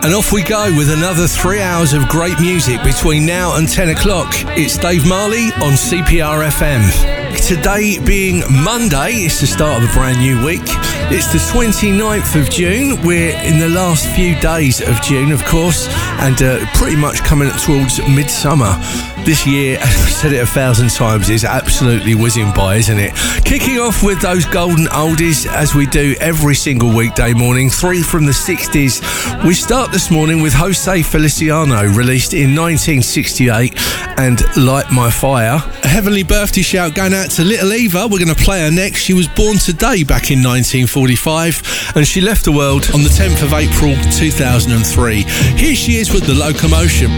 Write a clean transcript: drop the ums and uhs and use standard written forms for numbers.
And off we go with another 3 hours of great music between now and 10 o'clock. It's Dave Marley on CPR FM. Today being Monday, it's the start of a brand new week. It's the 29th of June. We're in the last few days of June, of course, and pretty much coming towards midsummer. This year, as I've said it 1,000 times, is absolutely whizzing by, isn't it? Kicking off with those golden oldies, as we do every single weekday morning, 3 from the 60s. We start this morning with Jose Feliciano, released in 1968, and Light My Fire. A heavenly birthday shout going out to Little Eva. We're going to play her next. She was born today back in 1945, and she left the world on the 10th of April 2003. Here she is with The Locomotion.